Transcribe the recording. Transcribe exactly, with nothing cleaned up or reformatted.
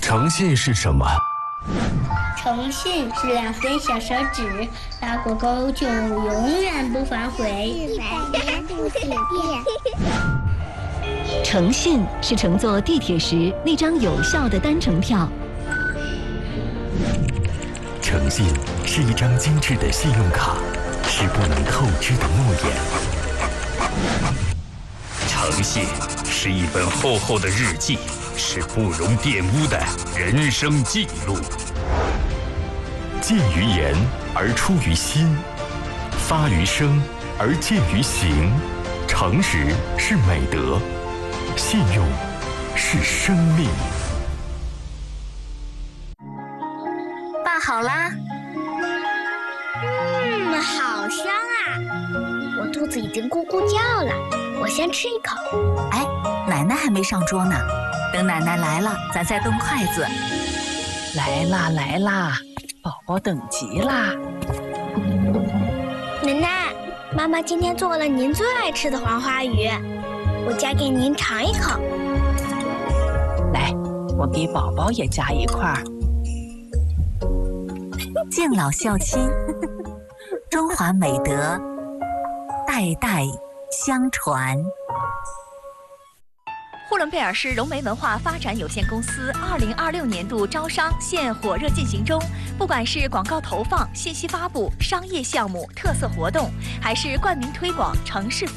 诚信是什么？ 诚信是两根小手指拉过钩就永远不反悔， 一百年不许变。 诚信是乘坐地铁时那张有效的单程票。 诚信是一张精致的信用卡，是不能透支的诺言。 诚信是一本厚厚的日记，是不容玷污的人生记录。 见于言而出于心，发于声而见于行。诚实是美德，信用是生命。 拌好啦。 嗯，好香啊！我肚子已经咕咕叫了，我先吃一口。 哎，奶奶还没上桌呢，等奶奶来了，咱再动筷子。 来啦来啦，宝宝等急啦！ 奶奶，妈妈今天做了您最爱吃的黄花鱼，我夹给您尝一口。 来，我给宝宝也夹一块儿。 敬老孝亲，中华美德代代相传。 呼伦贝尔市融媒文化发展有限公司二零二六年度招商现火热进行中，不管是广告投放、信息发布、商业项目、特色活动，还是冠名推广、城市服务。